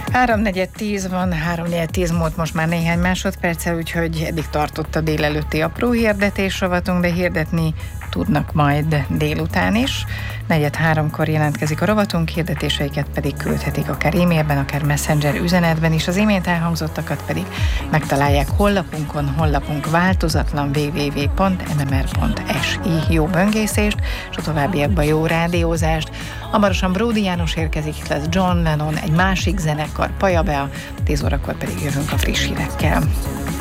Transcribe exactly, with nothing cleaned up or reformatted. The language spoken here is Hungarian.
háromnegyed tíz van, háromnegyed tíz múlt most már néhány másodperccel, úgyhogy eddig tartott a délelőtti apró hirdetés rovatunk, de hirdetni tudnak majd délután is. Negyed háromkor jelentkezik a rovatunk, hirdetéseiket pedig küldhetik akár e-mailben, akár messenger üzenetben is. Az imént elhangzottakat pedig megtalálják honlapunkon, honlapunk változatlan double-u double-u double-u pont m m r pont s i. Jó böngészést, és a továbbiakban jó rádiózást. Hamarosan Bródi János érkezik, itt lesz John Lennon, egy másik zenekar, Paja Bea, tíz órakor pedig jövünk a friss hírekkel.